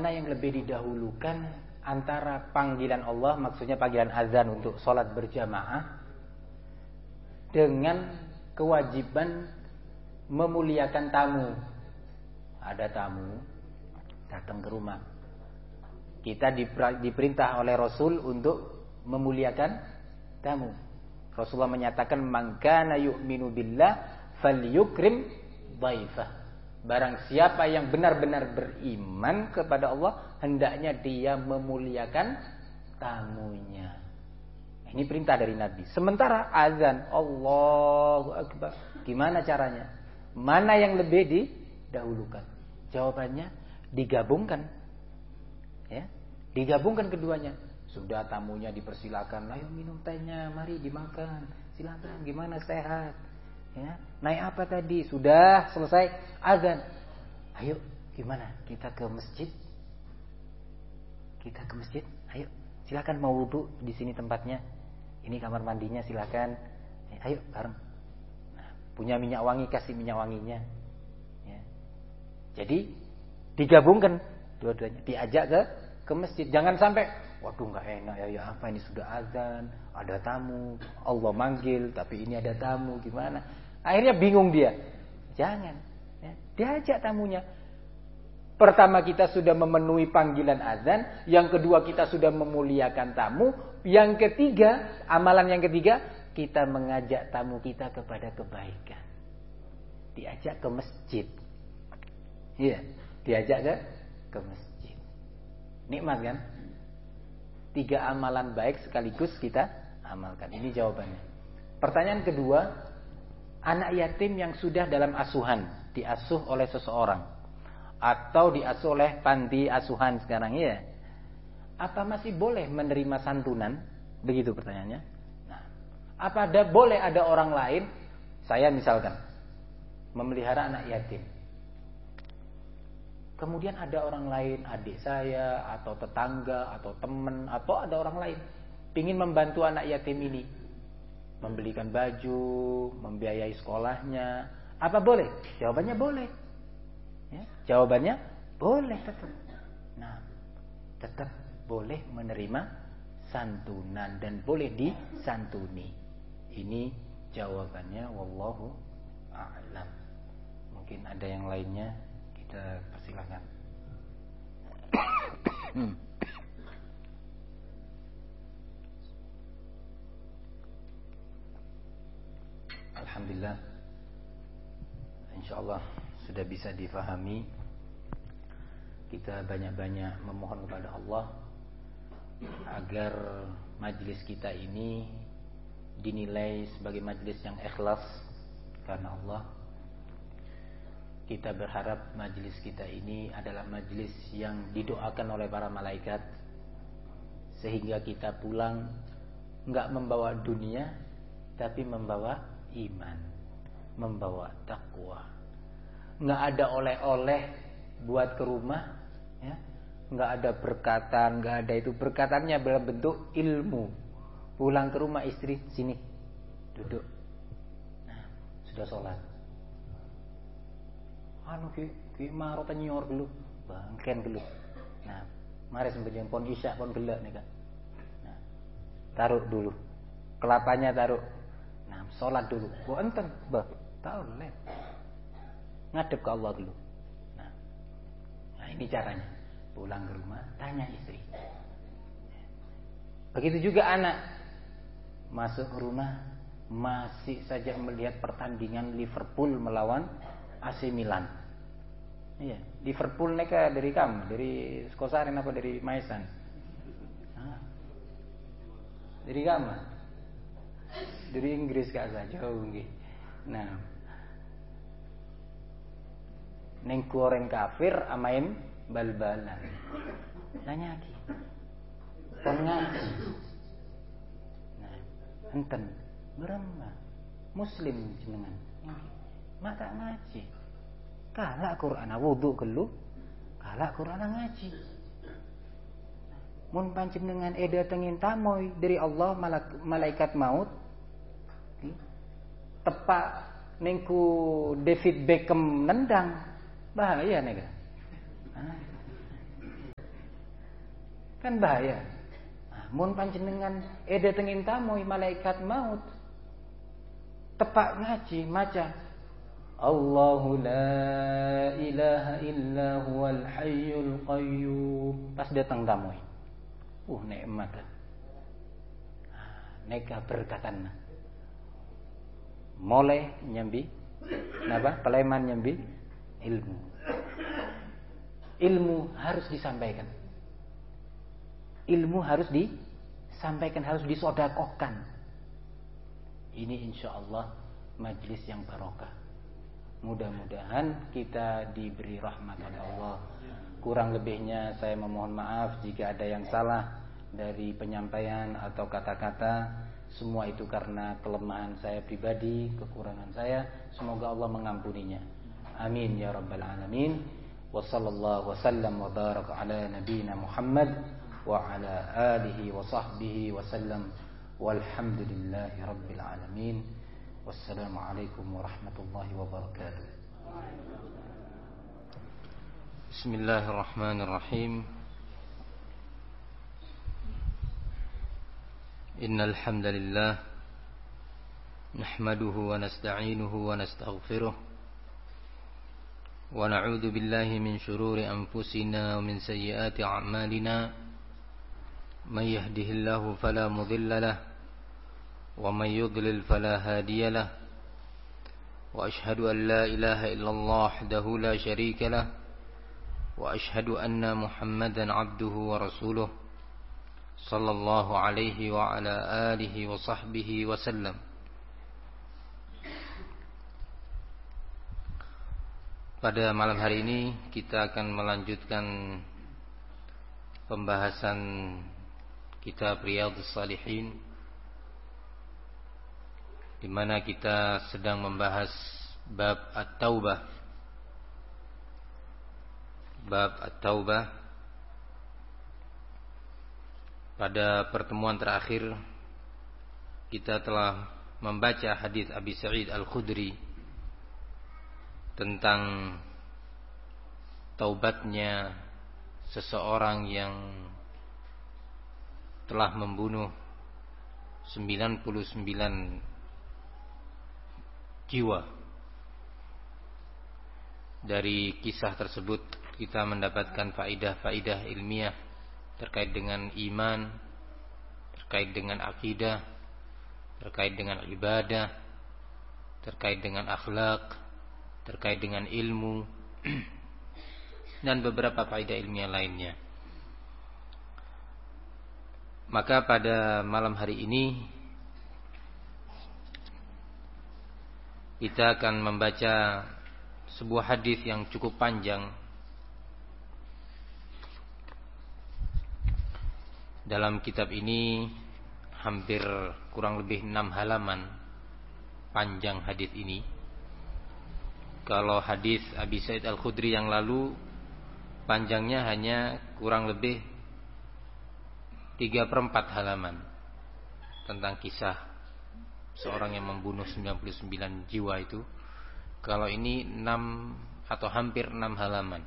Mana yang lebih didahulukan antara panggilan Allah, maksudnya panggilan azan untuk sholat berjamaah, dengan kewajiban memuliakan tamu. Ada tamu datang ke rumah, kita diperintah oleh Rasul untuk memuliakan tamu. Rasulullah menyatakan, man kana yu'minu billah falyukrim dhaifah. Barang siapa yang benar-benar beriman kepada Allah, hendaknya dia memuliakan tamunya. Ini perintah dari Nabi. Sementara azan, Allahu Akbar, gimana caranya? Mana yang lebih didahulukan? Jawabannya digabungkan. Ya, digabungkan keduanya. Sudah tamunya dipersilakan, ayo minum tehnya, mari dimakan, silakan. Gimana, sehat? Ya, naik apa tadi? Sudah selesai azan. Ayo, gimana? Kita ke masjid. Kita ke masjid. Ayo, silakan, mau wudu di sini tempatnya. Ini kamar mandinya, silakan. Ayo bareng. Nah, punya minyak wangi, kasih minyak wanginya. Ya. Jadi digabungkan dua-duanya. Diajak ke masjid. Jangan sampai, waduh nggak enak ya apa ini, sudah azan, ada tamu, Allah manggil, tapi ini ada tamu, gimana? Akhirnya bingung dia. Jangan. Ya, diajak tamunya. Pertama, kita sudah memenuhi panggilan azan. Yang kedua, kita sudah memuliakan tamu. Yang ketiga, amalan yang ketiga, kita mengajak tamu kita kepada kebaikan. Diajak ke masjid. Iya, diajak ke masjid. Nikmat kan? 3 amalan baik sekaligus kita amalkan. Ini jawabannya. Pertanyaan kedua, anak yatim yang sudah dalam asuhan, diasuh oleh seseorang atau diasuh oleh panti asuhan sekarang, ya, apa masih boleh menerima santunan? Begitu pertanyaannya. Nah, apa boleh ada orang lain, saya misalkan memelihara anak yatim, kemudian ada orang lain, adik saya atau tetangga atau teman atau ada orang lain ingin membantu anak yatim ini, membelikan baju, membiayai sekolahnya, apa boleh? Jawabannya boleh. Ya, jawabannya boleh tetap. Nah, tetap boleh menerima santunan dan boleh disantuni. Ini jawabannya, wallahu a'lam. Mungkin ada yang lainnya, kita persilakan. Alhamdulillah, insyaallah sudah bisa difahami. Kita banyak-banyak memohon kepada Allah agar majlis kita ini dinilai sebagai majlis yang ikhlas karena Allah. Kita berharap majlis kita ini adalah majlis yang didoakan oleh para malaikat, sehingga kita pulang enggak membawa dunia, tapi membawa iman, membawa takwa. Enggak ada oleh-oleh buat ke rumah, ya. Enggak ada berkatan, enggak ada itu. Berkatannya dalam bentuk ilmu. Pulang ke rumah istri, sini duduk. Nah, sudah sholat. Anu ki marot nyor dulu, bangken dulu. Nah, mari sembahyang pon isya pon gelak nih kan. Nah, taruh dulu. Kelapanya taruh. Nah, sholat dulu. Gua enten, bah, tahu leh. Ngadep ke Allah dulu. Nah, ini caranya. Pulang ke rumah, tanya istri. Begitu juga anak. Masuk ke rumah, masih saja melihat pertandingan Liverpool melawan AC Milan. Iya, Liverpool neka dari kamu, dari Skosaren apa dari Maisan? Dari kamu? Dari Inggris kagak jauh nggih. Nah, neng goreng kafir amain bal-balan. Nanya lagi. Pon ngaji. Nah, enten berema muslim jenengan. Mak tak ngaji. Kalak Quran wudu gelu. Kalak Quran ngaji. Mun panjenengan datengin tamoy dari Allah malaikat maut. Tepak nengku David Beckham nendang. Bahaya nega. Kan bahaya. Mun panjenengan dateng intamu malaikat maut tepak ngaji maca Allahu la ilaha illa huwal hayyul qayyum. Pas datang tamu. Nikmat. Neka berkatan. Mulai nyambi napa? Peleman nyambi ilmu. Ilmu harus disampaikan. Ilmu harus disampaikan, harus disodakohkan. Ini insyaallah majlis yang barokah. Mudah-mudahan kita diberi rahmat oleh Allah. Kurang lebihnya saya memohon maaf jika ada yang salah dari penyampaian atau kata-kata. Semua itu karena kelemahan saya pribadi, kekurangan saya. Semoga Allah mengampuninya. Amin ya rabbal alamin. Wa sallallahu wasallam wa baraka ala nabiyyina Muhammad wa ala alihi wa sahbihi wasallam. Walhamdulillahi rabbil alamin. Wassalamualaikum warahmatullahi wabarakatuh. Bismillahirrahmanirrahim. Innal hamdalillah nahmaduhu wa nasta'inuhu wa nastaghfiruh wa na'udzu billahi min shururi anfusina wa min sayyiati a'malina. May yahdihillahu fala mudilla lahu ومن يضلل فلا هادي له وأشهد أن لا إله إلا الله وحده لا شريك له وأشهد أن محمدا عبده ورسوله صلى الله عليه وعلى آله وصحبه وسلم. Pada malam hari ini kita akan melanjutkan pembahasan kitab Riyadhus Shalihin, di mana kita sedang membahas bab At-Taubah. Bab At-Taubah. Pada pertemuan terakhir kita telah membaca hadis Abi Sa'id Al-Khudri tentang taubatnya seseorang yang telah membunuh 99 jiwa. Dari kisah tersebut kita mendapatkan faidah-faidah ilmiah terkait dengan iman, terkait dengan akidah, terkait dengan ibadah, terkait dengan akhlak, terkait dengan ilmu dan beberapa faidah ilmiah lainnya. Maka pada malam hari ini kita akan membaca sebuah hadis yang cukup panjang. Dalam kitab ini hampir kurang lebih 6 halaman panjang hadis ini. Kalau hadis Abi Sa'id Al-Khudri yang lalu panjangnya hanya kurang lebih 3/4 halaman tentang kisah seorang yang membunuh 99 jiwa itu. Kalau ini 6 atau hampir 6 halaman.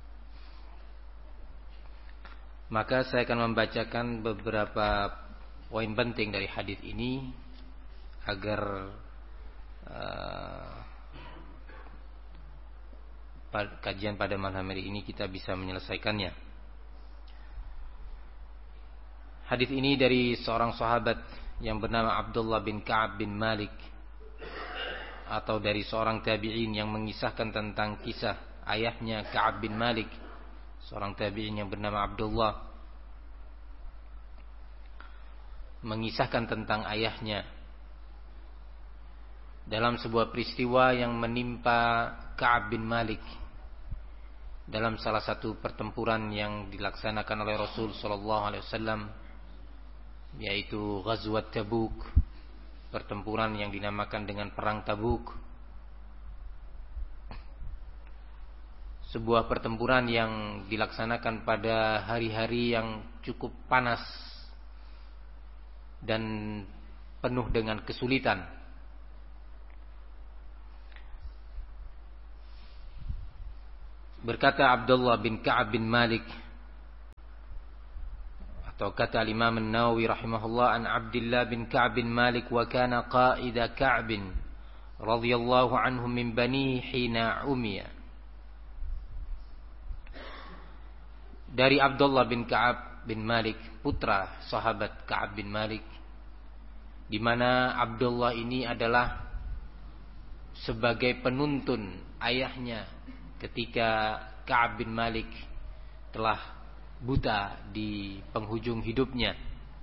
Maka saya akan membacakan beberapa poin penting dari hadis ini agar kajian pada malam hari ini kita bisa menyelesaikannya. Hadis ini dari seorang sahabat yang bernama Abdullah bin Ka'ab bin Malik, atau dari seorang tabi'in yang mengisahkan tentang kisah ayahnya Ka'ab bin Malik, seorang tabi'in yang bernama Abdullah, mengisahkan tentang ayahnya dalam sebuah peristiwa yang menimpa Ka'ab bin Malik dalam salah satu pertempuran yang dilaksanakan oleh Rasul sallallahu alaihi wasallam, yaitu Ghazwat Tabuk, pertempuran yang dinamakan dengan Perang Tabuk. Sebuah pertempuran yang dilaksanakan pada hari-hari yang cukup panas dan penuh dengan kesulitan. Berkata Abdullah bin Ka'ab bin Malik, Atau kata Imam An-Nawawi rahimahullah, an Abdullah bin Ka'b bin Malik wa kana qaida Ka'b radhiyallahu anhu min bani hina umiya. Dari Abdullah bin Ka'ab bin Malik, putra sahabat Ka'ab bin Malik, di mana Abdullah ini adalah sebagai penuntun ayahnya ketika Ka'ab bin Malik telah buta di penghujung hidupnya.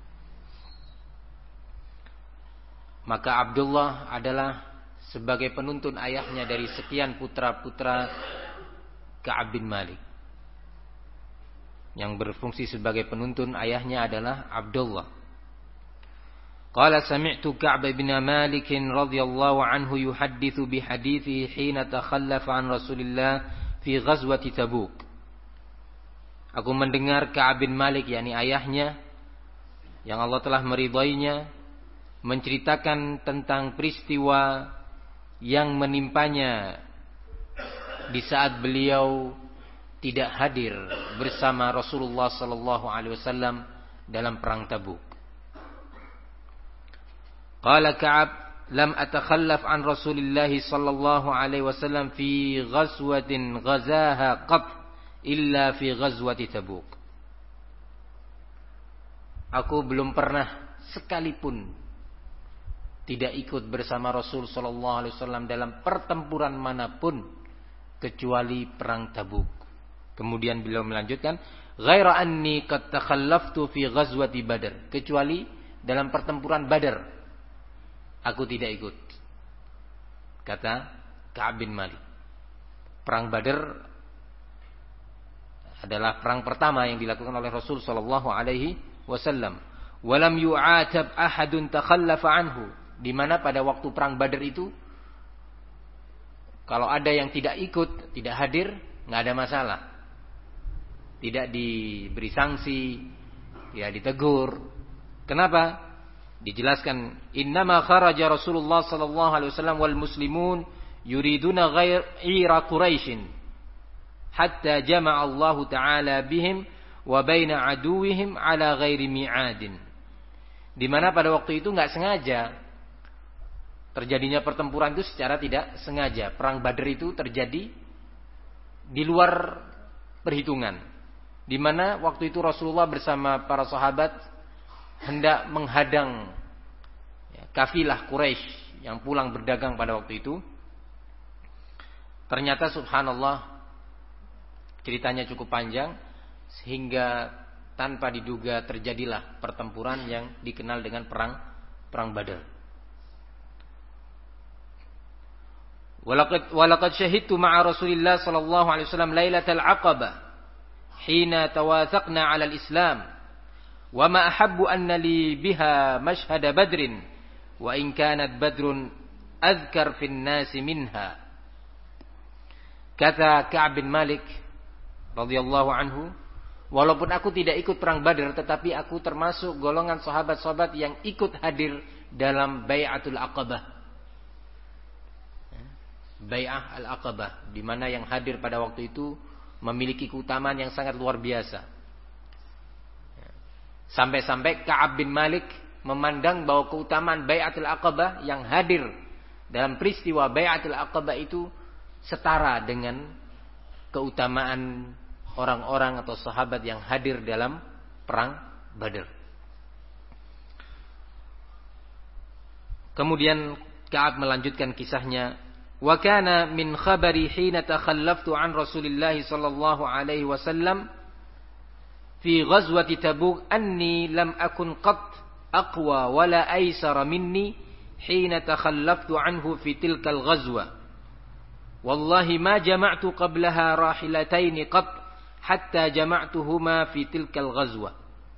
Maka Abdullah adalah sebagai penuntun ayahnya dari sekian putra-putra Ka'ab bin Malik. Yang berfungsi sebagai penuntun ayahnya adalah Abdullah. Qala sami'tu Ka'b bin Malik radhiyallahu anhu yuhaddithu bihadithihi hina takhallafa an Rasulillah fi ghazwati Tabuk. Aku mendengar Ka'ab bin Malik, yakni ayahnya yang Allah telah meridainya, menceritakan tentang peristiwa yang menimpanya di saat beliau tidak hadir bersama Rasulullah sallallahu alaihi wasallam dalam perang Tabuk. Qala Ka'ab, lam atakhallaf an Rasulillah sallallahu alaihi wasallam fi ghazwatin ghazaha qat illa fi ghazwati Tabuk. Aku belum pernah sekalipun tidak ikut bersama Rasul sallallahu alaihi wasallam dalam pertempuran manapun kecuali perang Tabuk. Kemudian beliau melanjutkan, ghaira anni qad takhallaftu fi ghazwati Badr, kecuali dalam pertempuran Badar aku tidak ikut. Kata Ka'ab bin Malik. Perang Badar adalah perang pertama yang dilakukan oleh Rasul sallallahu alaihi wasallam. Walam yu'atab ahadun takhallafa anhu, di mana pada waktu perang Badar itu kalau ada yang tidak ikut, tidak hadir, enggak ada masalah. Tidak diberi sanksi, ya ditegur. Kenapa? Dijelaskan, innama kharaja Rasulullah sallallahu alaihi wasallam wal muslimun yuriduna ghaira Quraisyin hatta jama'a Allah Ta'ala bihim wa baina aduwihim ala ghairi mi'adin. Di mana pada waktu itu enggak sengaja terjadinya pertempuran itu secara tidak sengaja. Perang Badar itu terjadi di luar perhitungan. Di mana waktu itu Rasulullah bersama para sahabat hendak menghadang kafilah Quraisy yang pulang berdagang pada waktu itu. Ternyata subhanallah, ceritanya cukup panjang sehingga tanpa diduga terjadilah pertempuran yang dikenal dengan perang Badar. Walaqad syahidtu ma'a Rasulillah sallallahu alaihi wasallam lailatal aqabah hina tawathaqna 'ala al-islam wa ma ahabbu anna li biha mashhad badrin wa in kanat badrun adhkar fin nasi minha. Kata Ka'ab bin Malik radhiyallahu anhu, walaupun aku tidak ikut perang Badar, tetapi aku termasuk golongan sahabat-sahabat yang ikut hadir dalam Bai'atul Aqabah. Bai'ah al-Aqabah, di mana yang hadir pada waktu itu memiliki keutamaan yang sangat luar biasa. Sampai-sampai Ka'ab bin Malik memandang bahwa keutamaan Bai'atul Aqabah yang hadir dalam peristiwa Bai'atul Aqabah itu setara dengan keutamaan orang-orang atau sahabat yang hadir dalam perang Badar. Kemudian Ka'ab melanjutkan kisahnya, wa kana min khabari hina takhallaftu an Rasulillah sallallahu alaihi wasallam fi ghazwati Tabuk anni lam akun qat aqwa wala aysara minni hina takhallaftu anhu fi tilkal ghazwa. Wallahi ma jama'tu qablaha rahilataini qat hatta jama'tuhuma fi tilkal ghazwa.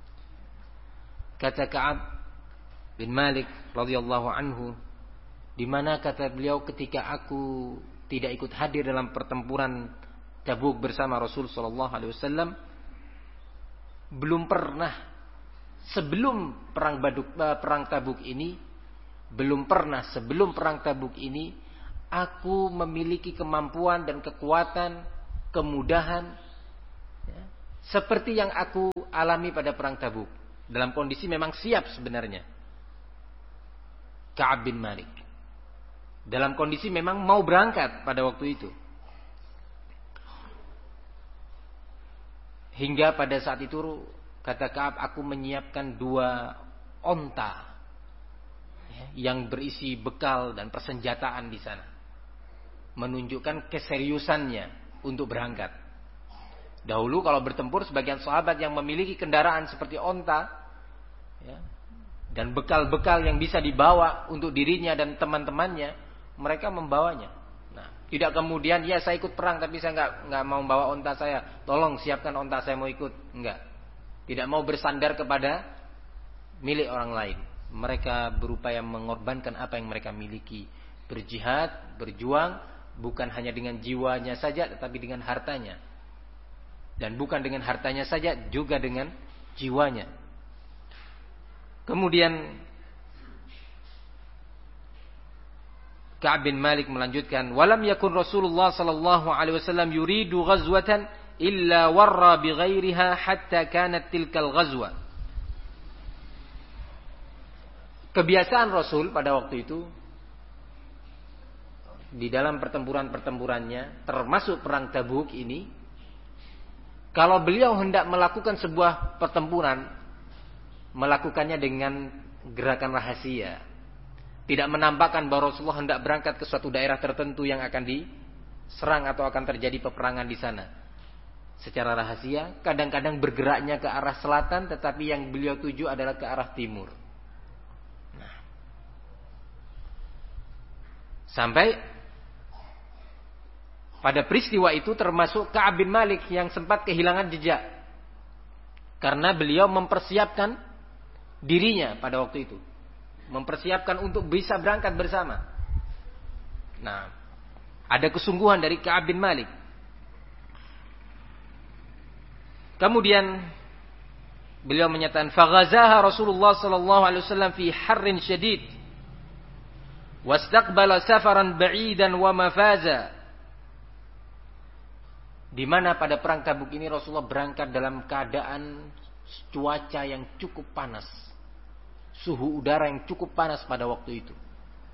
Kata Ka'ab bin Malik radhiyallahu anhu, di mana kata beliau ketika aku tidak ikut hadir dalam pertempuran Tabuk bersama Rasul sallallahu alaihi wasallam, belum pernah sebelum perang Tabuk ini, belum pernah sebelum perang Tabuk ini aku memiliki kemampuan dan kekuatan, kemudahan seperti yang aku alami pada perang Tabuk. Dalam kondisi memang siap sebenarnya. Ka'ab bin Malik. Dalam kondisi memang mau berangkat pada waktu itu. Hingga pada saat itu kata Ka'ab, aku menyiapkan 2 onta yang berisi bekal dan persenjataan di sana. Menunjukkan keseriusannya untuk berangkat. Dahulu kalau bertempur, sebagian sahabat yang memiliki kendaraan seperti onta dan bekal-bekal yang bisa dibawa untuk dirinya dan teman-temannya, mereka membawanya. Nah, tidak kemudian ya saya ikut perang tapi saya nggak mau bawa onta saya. Tolong siapkan onta saya mau ikut. Enggak. Tidak mau bersandar kepada milik orang lain. Mereka berupaya mengorbankan apa yang mereka miliki. Berjihad, berjuang, bukan hanya dengan jiwanya saja tetapi dengan hartanya. Dan bukan dengan hartanya saja, juga dengan jiwanya. Kemudian Ka'ab bin Malik melanjutkan, "Walam yakun Rasulullah sallallahu alaihi wasallam yuridu ghazwatan illa warra bi ghairiha hatta kanat tilkal ghazwa." Kebiasaan Rasul pada waktu itu di dalam pertempuran-pertempurannya, termasuk perang Tabuk ini, kalau beliau hendak melakukan sebuah pertempuran, melakukannya dengan gerakan rahasia. Tidak menampakkan bahwa Rasulullah hendak berangkat ke suatu daerah tertentu yang akan diserang atau akan terjadi peperangan di sana. Secara rahasia, kadang-kadang bergeraknya ke arah selatan, tetapi yang beliau tuju adalah ke arah timur. Nah. Sampai pada peristiwa itu termasuk Ka'ab bin Malik yang sempat kehilangan jejak. Karena beliau mempersiapkan dirinya pada waktu itu. Mempersiapkan untuk bisa berangkat bersama. Nah, ada kesungguhan dari Ka'ab bin Malik. Kemudian beliau menyatakan, "Faghazaha Rasulullah sallallahu alaihi wasallam fi harrin syadid. Wastaqbala safaran ba'idan wa mafaza." Di mana pada perang Tabuk ini Rasulullah berangkat dalam keadaan cuaca yang cukup panas. Suhu udara yang cukup panas pada waktu itu.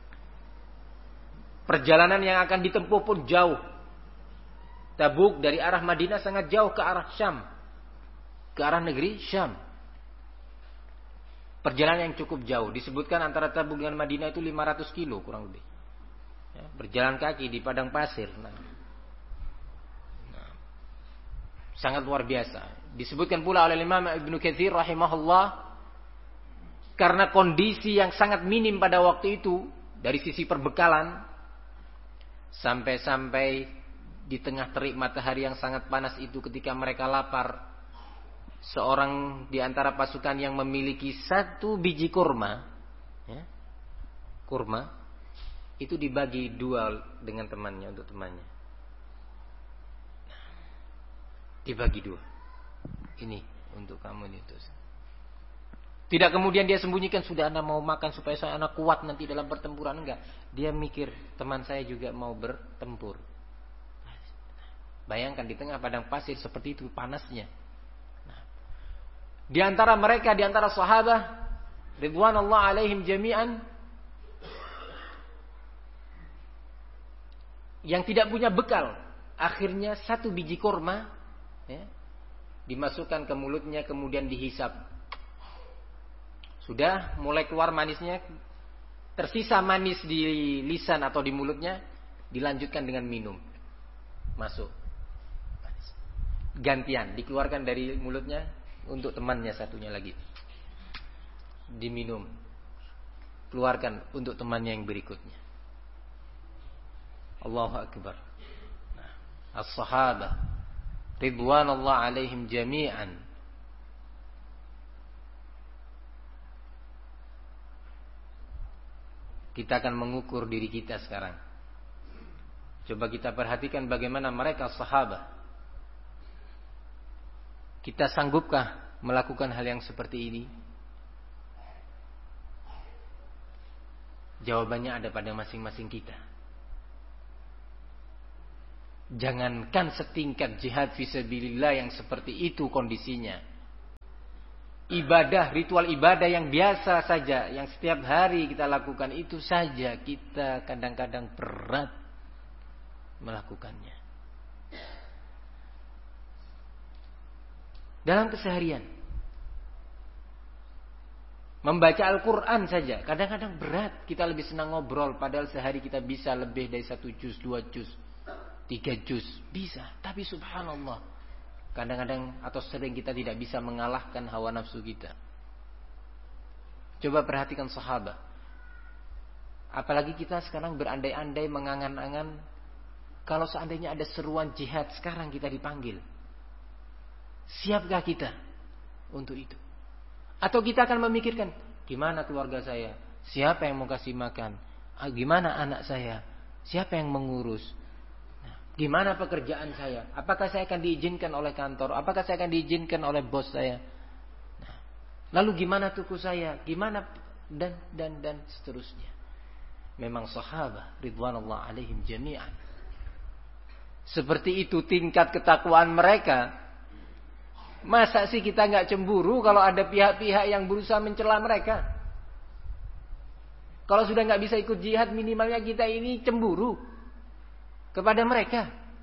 Perjalanan yang akan ditempuh pun jauh. Tabuk dari arah Madinah sangat jauh ke arah Syam. Ke arah negeri Syam. Perjalanan yang cukup jauh. Disebutkan antara Tabuk dengan Madinah itu 500 kilo kurang lebih. Ya, berjalan kaki di padang pasir. Sangat luar biasa. Disebutkan pula oleh Imam Ibnu Katsir rahimahullah, karena kondisi yang sangat minim pada waktu itu dari sisi perbekalan, sampai-sampai di tengah terik matahari yang sangat panas itu ketika mereka lapar, seorang di antara pasukan yang memiliki 1 biji kurma, kurma itu dibagi 2 dengan temannya, untuk temannya. Dibagi 2. Ini untuk kamu, ini terus. Tidak kemudian dia sembunyikan, sudah anak mau makan supaya saya anak kuat nanti dalam pertempuran. Enggak. Dia mikir, teman saya juga mau bertempur. Bayangkan di tengah padang pasir seperti itu panasnya. Nah, di antara mereka, di antara sahabat ridwanullah alaihim jami'an, yang tidak punya bekal, akhirnya 1 biji kurma dimasukkan ke mulutnya, kemudian dihisap. Sudah mulai keluar manisnya, tersisa manis di lisan atau di mulutnya, dilanjutkan dengan minum. Masuk. Gantian, dikeluarkan dari mulutnya untuk temannya satunya lagi. Diminum. Keluarkan untuk temannya yang berikutnya. Allahu Akbar. Nah, as-sahabah ridwanullah alaihim jami'an. Kita akan mengukur diri kita sekarang. Coba kita perhatikan bagaimana mereka sahabat. Kita sanggupkah melakukan hal yang seperti ini? Jawabannya ada pada masing-masing kita. Jangankan setingkat jihad fisabilillah yang seperti itu kondisinya, ibadah, ritual ibadah yang biasa saja, yang setiap hari kita lakukan, itu saja kita kadang-kadang berat melakukannya. Dalam keseharian, membaca Al-Quran saja kadang-kadang berat. Kita lebih senang ngobrol, padahal sehari kita bisa lebih dari 1 juz, 2 juz, 3 juz, bisa. Tapi subhanallah, kadang-kadang atau sering kita tidak bisa mengalahkan hawa nafsu kita. Coba perhatikan sahabat. Apalagi kita sekarang berandai-andai, mengangan-angan, kalau seandainya ada seruan jihad sekarang kita dipanggil, siapkah kita untuk itu? Atau kita akan memikirkan, gimana keluarga saya? Siapa yang mau kasih makan? Gimana anak saya? Siapa yang mengurus? Gimana pekerjaan saya? Apakah saya akan diizinkan oleh kantor? Apakah saya akan diizinkan oleh bos saya? Lalu gimana tuku saya? Gimana? Dan seterusnya. Memang sahabat ridwanullah alaihim jami'an, seperti itu tingkat ketakwaan mereka. Masa sih kita nggak cemburu kalau ada pihak-pihak yang berusaha mencela mereka? Kalau sudah nggak bisa ikut jihad, minimalnya kita ini cemburu kepada mereka.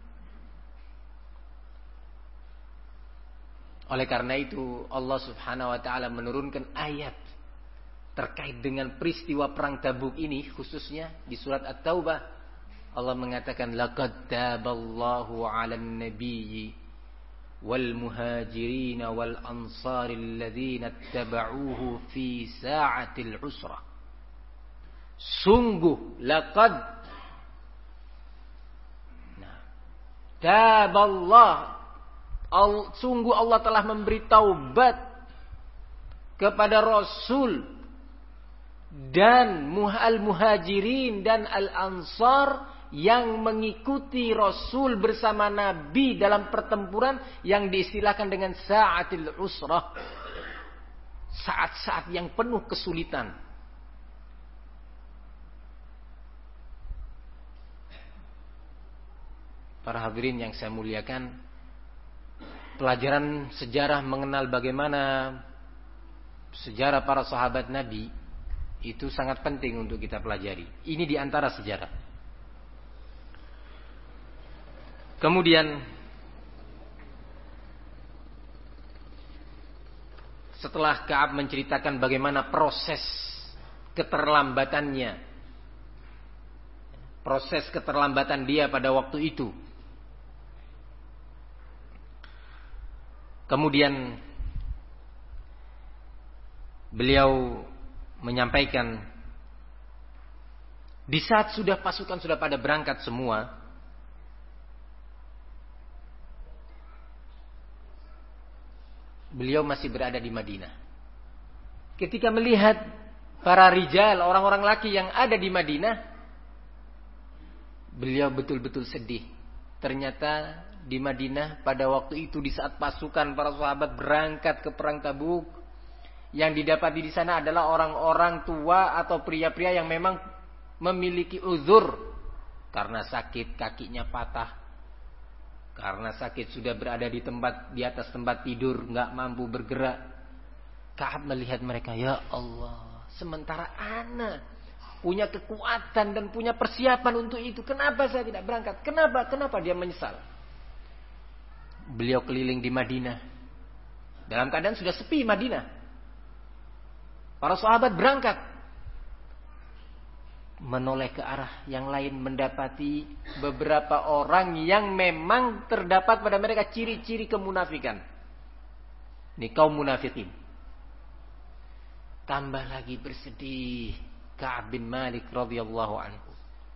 Oleh karena itu Allah subhanahu wa ta'ala menurunkan ayat terkait dengan peristiwa perang Tabuk ini, khususnya di surat At-Taubah. Allah mengatakan, laqad taballahu 'alan nabiyyi wal muhajirin wal ansar alladhina ittaba'uhu fi sa'atil usra. Sungguh, laqad taballah, sungguh Allah telah memberi taubat kepada Rasul dan al-muhajirin dan al-ansar yang mengikuti Rasul bersama Nabi dalam pertempuran yang diistilahkan dengan sa'atil usrah, saat-saat yang penuh kesulitan. Para hadirin yang saya muliakan, pelajaran sejarah mengenal bagaimana sejarah para sahabat Nabi itu sangat penting untuk kita pelajari. Ini di antara sejarah. Kemudian setelah Ka'ab menceritakan bagaimana proses keterlambatannya, proses keterlambatan dia pada waktu itu, kemudian beliau menyampaikan, di saat pasukan sudah pada berangkat semua, beliau masih berada di Madinah. Ketika melihat para rijal, orang-orang laki yang ada di Madinah, beliau betul-betul sedih. Ternyata di Madinah pada waktu itu, di saat pasukan para sahabat berangkat ke perang Tabuk, yang didapati di sana adalah orang-orang tua atau pria-pria yang memang memiliki uzur karena sakit, kakinya patah, karena sakit sudah berada di atas tempat tidur, nggak mampu bergerak. Ka'ab melihat mereka, ya Allah, sementara anak punya kekuatan dan punya persiapan untuk itu, kenapa saya tidak berangkat? Kenapa dia menyesal? Beliau keliling di Madinah dalam keadaan sudah sepi Madinah. Para sahabat berangkat, menoleh ke arah yang lain, mendapati beberapa orang yang memang terdapat pada mereka ciri-ciri kemunafikan. Ini kaum munafikin. Tambah lagi bersedih Ka'ab bin Malik radhiyallahu anhu.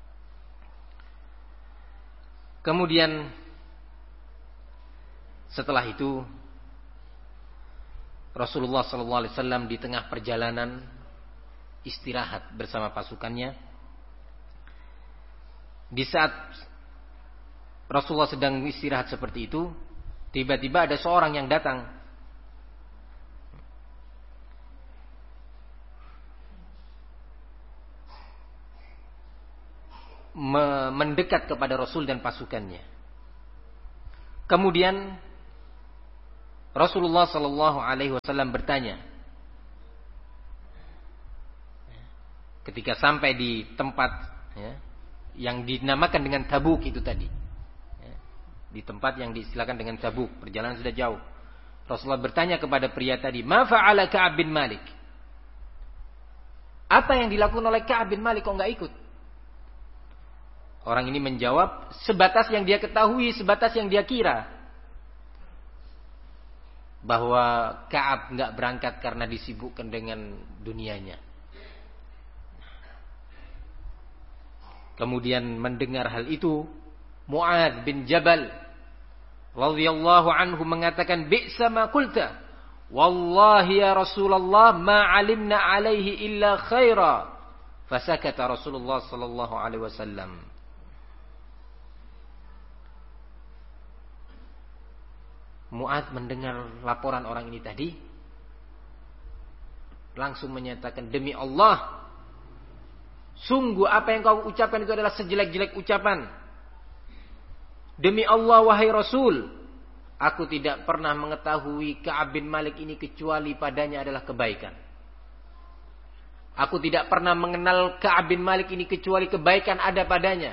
Kemudian setelah itu Rasulullah sallallahu alaihi wasallam di tengah perjalanan istirahat bersama pasukannya. Di saat Rasulullah sedang istirahat seperti itu, tiba-tiba ada seorang yang datang. Mendekat kepada Rasul dan pasukannya. Kemudian Rasulullah sallallahu alaihi wasallam bertanya ketika sampai di tempat yang dinamakan dengan Tabuk itu tadi. Di tempat yang diistilahkan dengan Tabuk, perjalanan sudah jauh. Rasulullah bertanya kepada pria tadi, "Ma fa'ala Ka'ab bin Malik?" Apa yang dilakukan oleh Ka'ab bin Malik kok enggak ikut? Orang ini menjawab sebatas yang dia ketahui, sebatas yang dia kira. Bahwa Ka'ab enggak berangkat karena disibukkan dengan dunianya. Kemudian mendengar hal itu, Mu'adz bin Jabal radhiyallahu anhu mengatakan, "Bi'sa ma qulta. Wallahi ya Rasulullah ma 'alimna 'alaihi illa khaira." Fasakata Rasulullah sallallahu alaihi wasallam. Mu'adz mendengar laporan orang ini tadi, langsung menyatakan, "Demi Allah, sungguh apa yang kau ucapkan itu adalah sejelek-jelek ucapan. Demi Allah wahai Rasul, aku tidak pernah mengetahui Ka'ab bin Malik ini kecuali padanya adalah kebaikan. Aku tidak pernah mengenal Ka'ab bin Malik ini kecuali kebaikan ada padanya."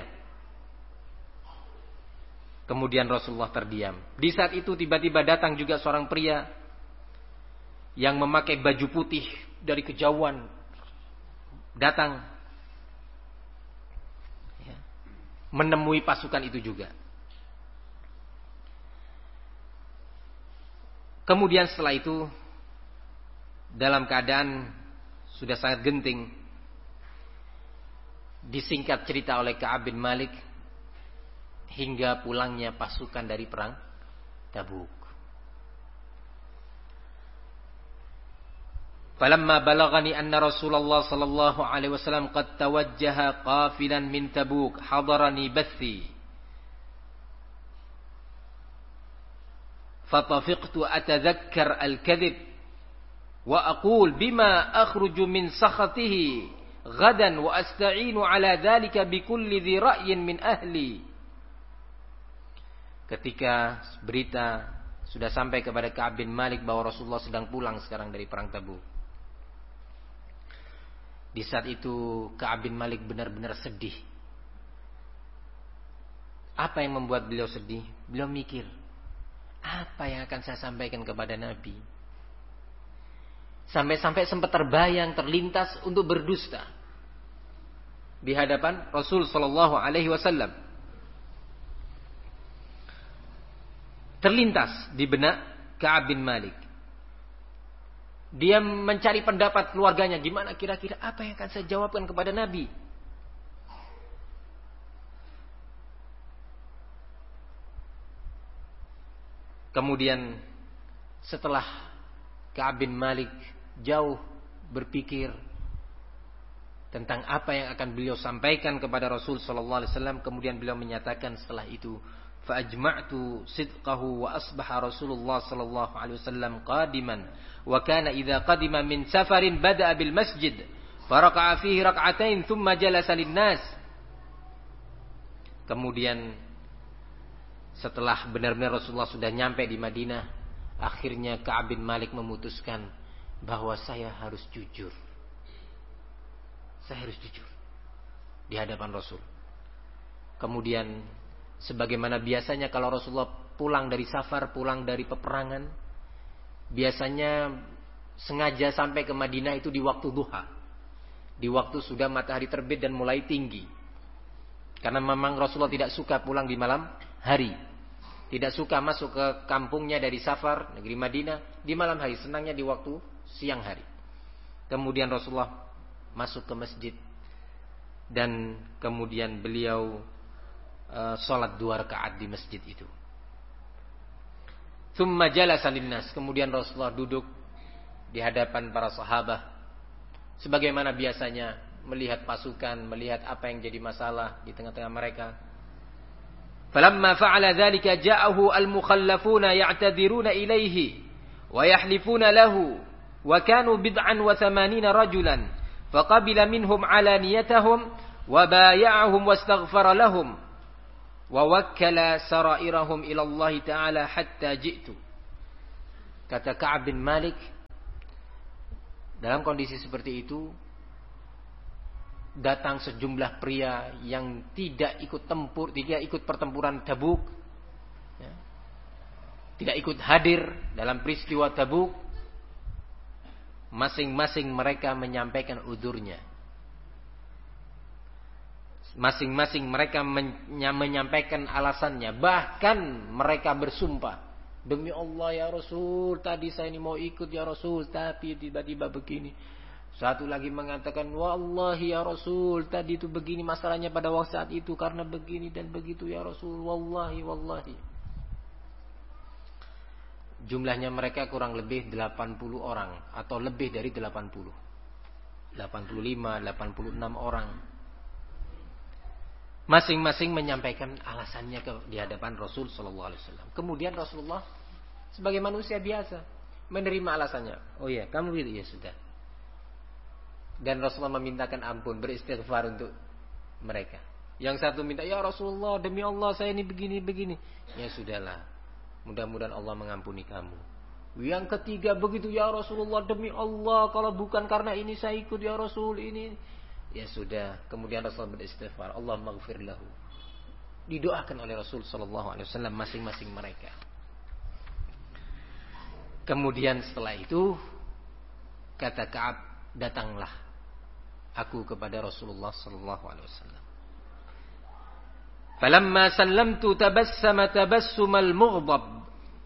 Kemudian Rasulullah terdiam. Di saat itu tiba-tiba datang juga seorang pria yang memakai baju putih dari kejauhan. Datang menemui pasukan itu juga. Kemudian setelah itu, dalam keadaan sudah sangat genting, disingkat cerita oleh Ka'ab bin Malik hingga pulangnya pasukan dari perang Tabuk. Falamma balagani anna Rasulullah sallallahu alaihi wasallam qad tawajjaha qafilan min Tabuk hadarani bathi fatafiqtu atadhakkar al-kadhib wa aqul bima akhruju min sakhatihi ghadan wa asta'inu ala dhalika bikulli dhi ra'yin min ahli. Ketika berita sudah sampai kepada Ka'ab bin Malik bahwa Rasulullah sedang pulang sekarang dari perang Tabuk, di saat itu Ka'ab bin Malik benar-benar sedih. Apa yang membuat beliau sedih? Beliau mikir, apa yang akan saya sampaikan kepada Nabi? Sampai-sampai sempat terbayang, terlintas untuk berdusta di hadapan Rasul sallallahu alaihi wasallam. Terlintas di benak Ka'ab bin Malik. Dia mencari pendapat keluarganya, gimana kira-kira apa yang akan saya jawabkan kepada Nabi? Kemudian setelah Ka'ab bin Malik jauh berpikir tentang apa yang akan beliau sampaikan kepada Rasul sallallahu alaihi wasallam, kemudian beliau menyatakan setelah itu, "Fa'ajma'tu sidqahu wa asbaha Rasulullah sallallahu alaihi wasallam qadiman wa kana idza qadima min safarin bada'a bil masjid faraka'a fihi rak'atain thumma jalasa lin-nas." Kemudian setelah benar-benar Rasulullah sudah nyampe di Madinah, akhirnya Ka'ab bin Malik memutuskan bahwa saya harus jujur. Saya harus jujur di hadapan Rasul. Kemudian sebagaimana biasanya kalau Rasulullah pulang dari safar, pulang dari peperangan, biasanya sengaja sampai ke Madinah itu di waktu duha, di waktu sudah matahari terbit dan mulai tinggi. Karena memang Rasulullah tidak suka pulang di malam hari, tidak suka masuk ke kampungnya dari safar, negeri Madinah, di malam hari, senangnya di waktu siang hari. Kemudian Rasulullah masuk ke masjid dan kemudian beliau salat 2 rakaat di masjid itu. Tsumma jalasa linnas, kemudian Rasulullah duduk di hadapan para sahabat sebagaimana biasanya, melihat pasukan, melihat apa yang jadi masalah di tengah-tengah mereka. Falamma fa'ala dzalika ja'ahu al-mukhallafuna ya'tadiruna ilaihi wa yahlifuna lahu wa kanu bid'an wa 80 rajulan faqabila minhum alaniyatahum wa bay'ahum wastaghfara lahum wa wakkala sarairahum ila Allah Ta'ala hatta ji'tu. Kata Ka'ab bin Malik, dalam kondisi seperti itu datang sejumlah pria yang tidak ikut pertempuran Tabuk, ya, tidak ikut hadir dalam peristiwa Tabuk. Masing-masing mereka menyampaikan udurnya. Masing-masing mereka menyampaikan alasannya. Bahkan mereka bersumpah, demi Allah ya Rasul, tadi saya ini mau ikut ya Rasul, tapi tiba-tiba begini. Satu lagi mengatakan, wallahi ya Rasul, tadi itu begini masalahnya pada waktu saat itu karena begini dan begitu ya Rasul, wallahi. Jumlahnya mereka kurang lebih 80 orang atau lebih dari 80. 85, 86 orang. Masing-masing menyampaikan alasannya di hadapan Rasul sallallahu alaihi wasallam. Kemudian Rasulullah sebagai manusia biasa menerima alasannya. Oh iya, kamu gitu ya sudah. Dan Rasulullah memintakan ampun, beristighfar untuk mereka. Yang satu minta, ya Rasulullah demi Allah saya ini begini. Ya sudahlah, mudah-mudahan Allah mengampuni kamu. Yang ketiga begitu, ya Rasulullah demi Allah kalau bukan karena ini saya ikut ya Rasul ini. Ya sudah, kemudian Rasulullah beristighfar, Allah maghfir lahu. Didoakan oleh Rasul sallallahu alaihi wasallam masing-masing mereka. Kemudian setelah itu kata Ka'ab, datanglah aku kepada Rasulullah sallallahu alaihi wasallam. Falamma sallamtu tabassama tabassumal mughdab.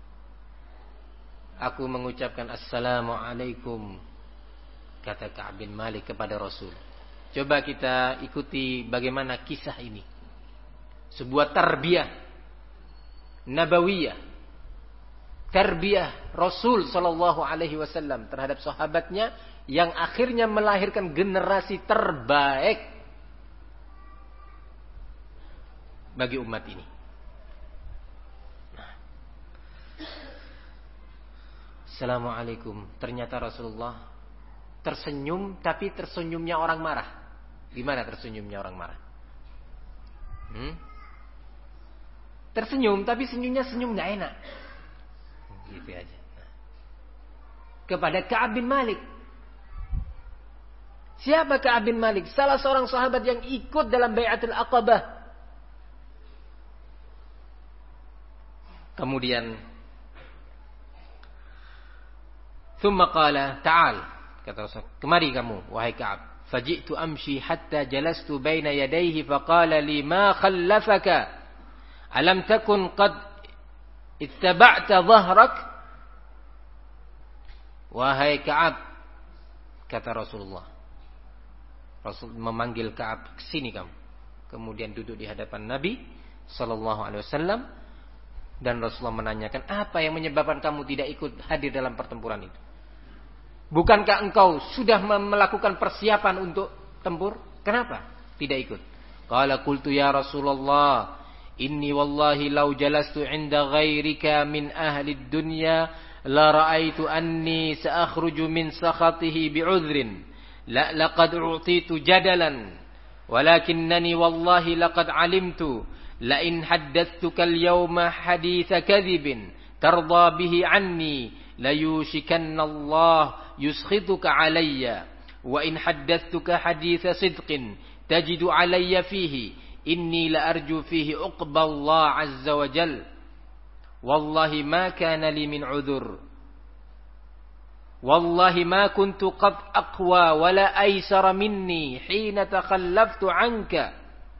Aku mengucapkan assalamu alaikum, kata Ka'ab bin Malik kepada Rasul. Coba kita ikuti bagaimana kisah ini. Sebuah tarbiyah nabawiyah, tarbiyah Rasul sallallahu alaihi wasallam terhadap sahabatnya yang akhirnya melahirkan generasi terbaik bagi umat ini. Assalamualaikum. Ternyata Rasulullah tersenyum, tapi tersenyumnya orang marah. Gimana tersenyumnya orang marah? Tersenyum, tapi senyumnya senyum gak enak. Gitu aja. Kepada Ka'ab bin Malik. Siapa Ka'ab bin Malik? Salah seorang sahabat yang ikut dalam Bai'atul Aqabah. Kemudian thumma qala ta'al, kata Rasul, kemari kamu wahai Ka'ab. Faji'tu amshi hatta jalastu baina yadayhi faqala li ma khallafaka alam takun qad ittaba'ta dhahrak. Wahai Ka'ab, kata Rasulullah. Rasul memanggil Ka'ab, kesini kamu. Kemudian duduk di hadapan Nabi sallallahu alaihi wasallam. Dan Rasulullah menanyakan, apa yang menyebabkan kamu tidak ikut hadir dalam pertempuran itu? Bukankah engkau sudah melakukan persiapan untuk tempur? Kenapa tidak ikut? Qala qultu ya Rasulullah, inni wallahi law jalastu 'inda ghairika min ahli dunya la ra'aitu anni sa'akhruju min sakhatihi bi'udhrin la laqad u'titu jadalan walakinnani wallahi laqad 'alimtu la in haddathtuka al-yawma haditha kadhibin tarda bihi 'anni la yushikanna Allah yuskhituka 'alayya wa in haddathtuka haditha sidqin tajidu 'alayya fihi inni la arju fihi uqba Allah 'azza wa jalla wallahi ma kana li min 'udhur wallahi ma kuntu qad aqwa wa la aysara minni hina takhallaftu 'anka.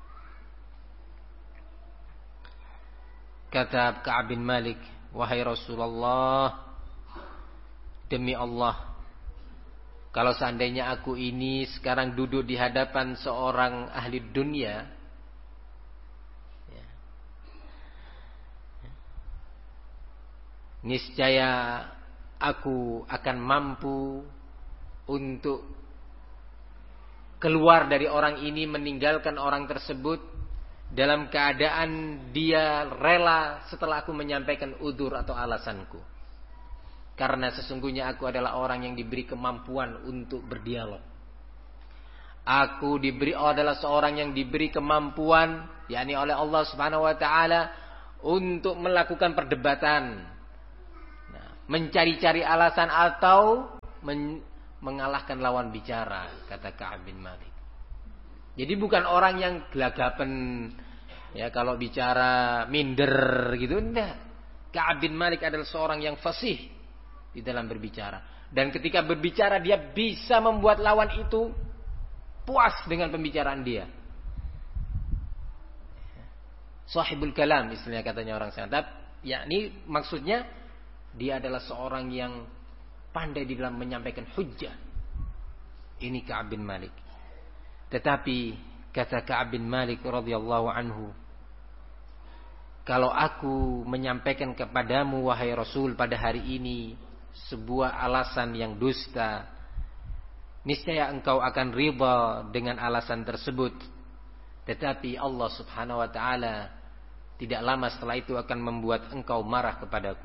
Kata Ka'ab bin Malik, wahai Rasulullah, demi Allah, kalau seandainya aku ini sekarang duduk di hadapan seorang ahli dunia, niscaya aku akan mampu untuk keluar dari orang ini, meninggalkan orang tersebut dalam keadaan dia rela setelah aku menyampaikan udzur atau alasanku. Karena sesungguhnya aku adalah orang yang diberi kemampuan untuk berdialog. Aku adalah seorang yang diberi kemampuan, yakni oleh Allah Subhanahu wa taala, untuk melakukan perdebatan. mencari-cari alasan atau mengalahkan lawan bicara, kata Ka'ab bin Malik. Jadi bukan orang yang gelagapan, ya kalau bicara minder gitu, enggak. Ka'ab bin Malik adalah seorang yang fasih di dalam berbicara, dan ketika berbicara dia bisa membuat lawan itu puas dengan pembicaraan dia. Sahibul kalam istilahnya katanya orang sana. Yakni maksudnya dia adalah seorang yang pandai di dalam menyampaikan hujjah. Ini Ka'ab bin Malik. Tetapi kata Ka'ab bin Malik radhiyallahu anhu, kalau aku menyampaikan kepadamu wahai Rasul pada hari ini sebuah alasan yang dusta, niscaya engkau akan ridha dengan alasan tersebut. Tetapi Allah Subhanahu wa taala tidak lama setelah itu akan membuat engkau marah kepadaku.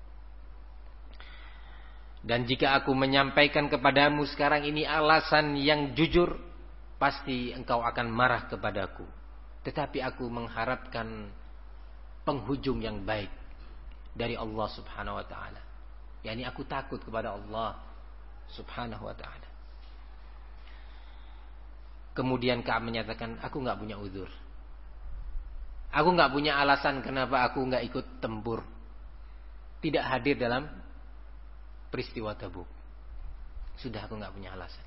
Dan jika aku menyampaikan kepadamu sekarang ini alasan yang jujur, pasti engkau akan marah kepadaku. Tetapi aku mengharapkan penghujung yang baik dari Allah Subhanahu wa taala. Yani aku takut kepada Allah Subhanahu wa taala. Kemudian Ka'ab menyatakan, aku enggak punya uzur. Aku enggak punya alasan kenapa aku enggak ikut tempur, tidak hadir dalam peristiwa Tabuk. Sudah, aku enggak punya alasan.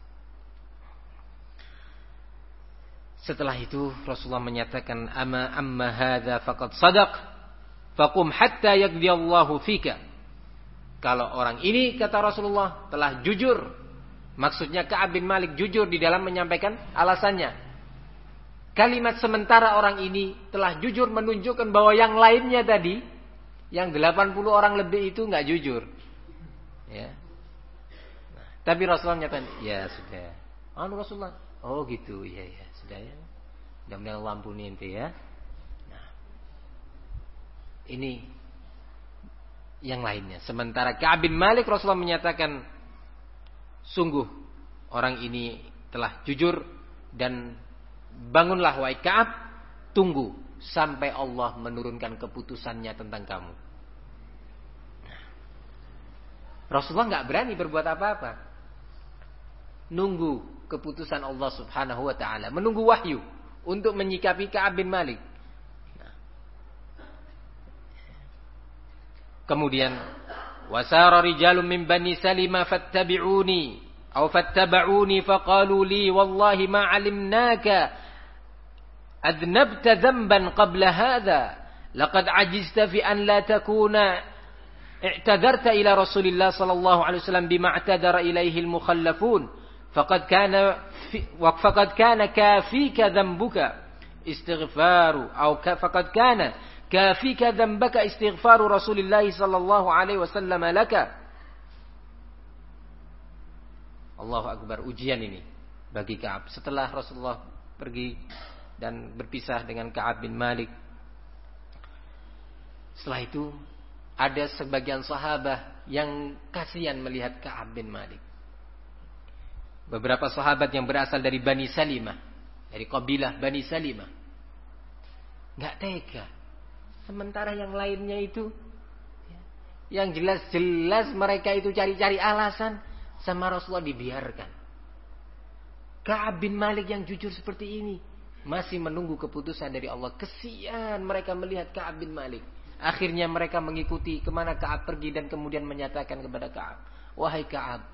Setelah itu Rasulullah menyatakan, amma hadza faqad sadaq faqum hatta yaqdiyallahu fika. Kalau orang ini, kata Rasulullah, telah jujur, maksudnya Ka'ab bin Malik jujur di dalam menyampaikan alasannya. Kalimat sementara orang ini telah jujur menunjukkan bahwa yang lainnya tadi, yang 80 orang lebih itu enggak jujur. Ya. Nah, tapi Rasulullah menyatakan, ya sudah. Rasulullah, oh gitu, ya sudah ya. Mudah-mudahan Allah ampuni ente ya. Nah, ini yang lainnya. Sementara Ka'ab bin Malik, Rasulullah menyatakan, sungguh orang ini telah jujur, dan bangunlah wahai Ka'ab, tunggu sampai Allah menurunkan keputusannya tentang kamu. Rasulullah enggak berani berbuat apa-apa. Nunggu keputusan Allah Subhanahu wa taala, menunggu wahyu untuk menyikapi Ka'ab bin Malik. Kemudian wasara rijalun min bani Salimah fattabi'uni atau fattaba'uni faqalu li wallahi ma 'alimnaka adnabta dhanban qabla hadha laqad ajizta fi an la takuna i'tadarta ila Rasulillah sallallahu alaihi wasallam bima i'tadara ilaihi al-mukhallafun faqad kana kafika dhanbuka istighfaru atau faqad kana kafika dhanbaka istighfaru Rasulillah sallallahu alaihi wasallam laka. Allahu akbar, ujian ini bagi Ka'ab. Setelah Rasulullah pergi dan berpisah dengan Ka'ab bin Malik, setelah itu ada sebagian sahabat yang kasihan melihat Ka'ab bin Malik. Beberapa sahabat yang berasal dari Bani Salimah, dari kabilah Bani Salimah, enggak tega. Sementara yang lainnya itu, yang jelas-jelas mereka itu cari-cari alasan, sama Rasulullah dibiarkan. Ka'ab bin Malik yang jujur seperti ini masih menunggu keputusan dari Allah. Kesian mereka melihat Ka'ab bin Malik. Akhirnya mereka mengikuti kemana Ka'ab pergi, dan kemudian menyatakan kepada Ka'ab, wahai Ka'ab,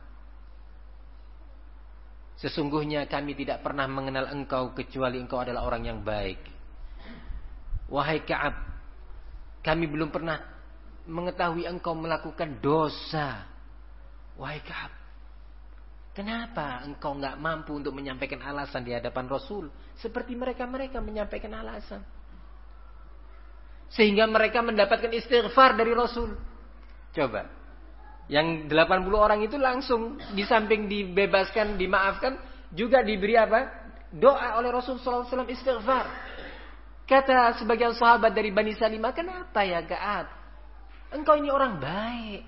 sesungguhnya kami tidak pernah mengenal engkau kecuali engkau adalah orang yang baik. Wahai Ka'ab, kami belum pernah mengetahui engkau melakukan dosa. Wahai Ka'ab, kenapa engkau enggak mampu untuk menyampaikan alasan di hadapan Rasul seperti mereka menyampaikan alasan, sehingga mereka mendapatkan istighfar dari Rasul? Coba, yang 80 orang itu langsung di samping dibebaskan, dimaafkan, juga diberi apa? Doa oleh Rasul sallallahu alaihi wasallam, istighfar. Kata sebagian sahabat dari Bani Salimah, kenapa ya Ka'ab? Engkau ini orang baik.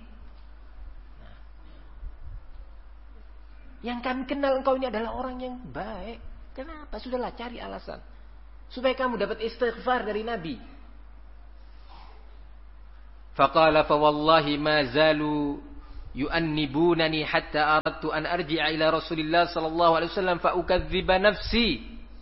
Yang kami kenal engkau ini adalah orang yang baik. Kenapa? Sudahlah, cari alasan supaya kamu dapat istighfar dari Nabi. Faqala fa wallahi ma zalu yu'annibunani hatta aradtu an arji'a ila Rasulillah sallallahu alaihi wasallam fa ukadziba nafsi.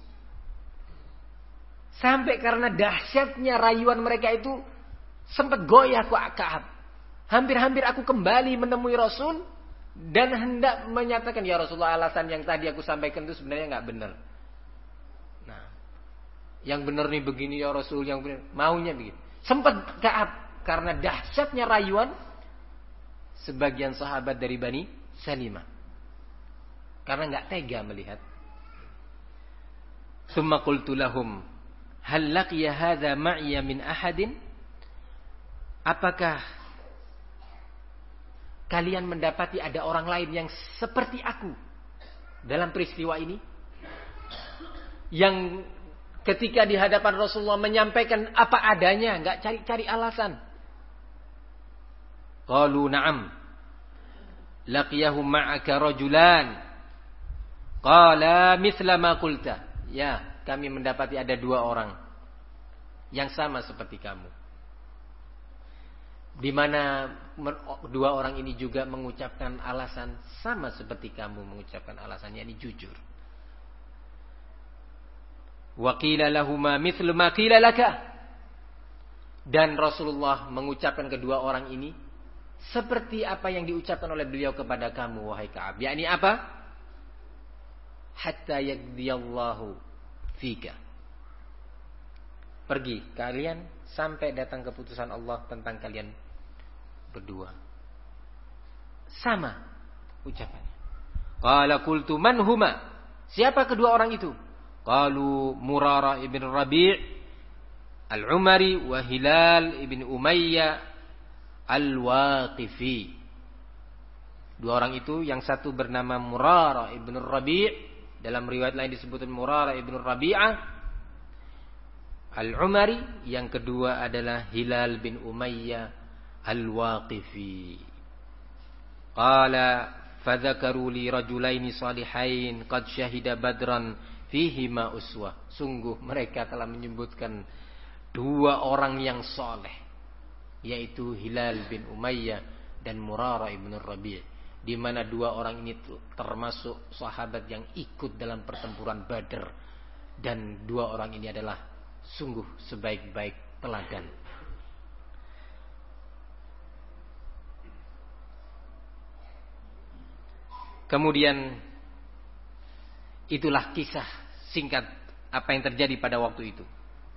Sampai karena dahsyatnya rayuan mereka itu sempat goyah Ka'ab. Hampir-hampir aku kembali menemui Rasul dan hendak menyatakan, ya Rasulullah, alasan yang tadi aku sampaikan itu sebenarnya enggak benar. Nah, yang benar nih begini ya Rasul, yang benar maunya begitu. Sempat Ka'ab karena dahsyatnya rayuan sebagian sahabat dari Bani Salimah, karena enggak tega melihat. Summa qultu lahum hal laqiya hadza ma'iya min ahadin? Apakah kalian mendapati ada orang lain yang seperti aku dalam peristiwa ini, yang ketika di hadapan Rasulullah menyampaikan apa adanya, enggak cari-cari alasan? Qalu na'am laqiyahum ma'aka rajulan qala mithla ma qulta. Ya, kami mendapati ada 2 orang yang sama seperti kamu, di mana 2 orang ini juga mengucapkan alasan sama seperti kamu mengucapkan alasannya, ini jujur. Wa qila lahumā mithlu ma qila laka. Dan Rasulullah mengucapkan kedua orang ini seperti apa yang diucapkan oleh beliau kepada kamu, wahai Ka'ab. Yakni apa? Hatta yaqdiyallahu fika. Pergi kalian sampai datang keputusan Allah tentang kalian berdua. Sama ucapannya. Qala qultu man huma? Siapa kedua orang itu? Qalu Murarah ibn Rabi' al-Umari wa Hilal ibn Umayyah al-Waqifi. 2 orang itu, yang satu bernama Murarah ibn Rabi', dalam riwayat lain disebutkan Murarah ibn Rabi'ah al-Umari, yang kedua adalah Hilal bin Umayyah al-Waqifi. Qala fadzakaru li rajulaini salihain qad syahida badran fihima uswah. Sungguh mereka telah menyebutkan 2 orang yang soleh, yaitu Hilal bin Umayyah dan Murarah ibn Rabi', di mana 2 orang ini termasuk sahabat yang ikut dalam pertempuran Badar, dan 2 orang ini adalah sungguh sebaik-baik teladan. Kemudian itulah kisah singkat apa yang terjadi pada waktu itu.